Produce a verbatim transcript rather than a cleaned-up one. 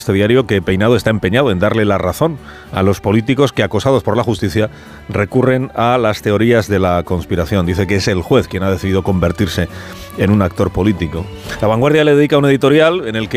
Este diario que Peinado está empeñado en darle la razón a los políticos que, acosados por la justicia, recurren a las teorías de la conspiración. Dice que es el juez quien ha decidido convertirse en un actor político. La Vanguardia le dedica un editorial en el que